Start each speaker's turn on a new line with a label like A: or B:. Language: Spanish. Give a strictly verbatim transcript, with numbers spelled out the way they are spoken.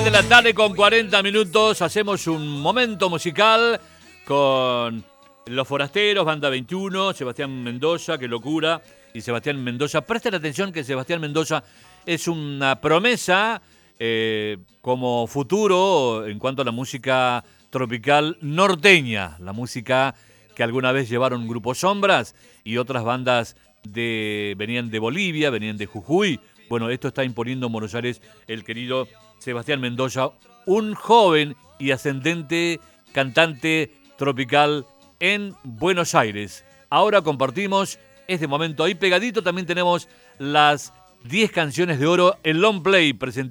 A: De la tarde con cuarenta minutos hacemos un momento musical con Los Forasteros, Banda veintiuno, Sebastián Mendoza, qué locura, y Sebastián Mendoza. Presten atención que Sebastián Mendoza es una promesa eh, como futuro en cuanto a la música tropical norteña, la música que alguna vez llevaron Grupo Sombras y otras bandas de venían de Bolivia, venían de Jujuy. Bueno, esto está imponiendo en Buenos Aires el querido Sebastián Mendoza, un joven y ascendente cantante tropical en Buenos Aires. Ahora compartimos este momento ahí pegadito. También tenemos las diez canciones de oro, el long play presentado